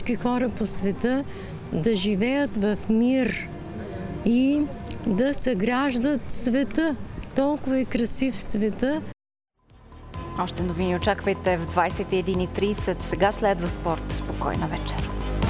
Всички хора по света да живеят в мир и да съграждат света. Толкова е красив света. Още новини очаквайте в 21:30. Сега следва спорт. Спокойна вечер.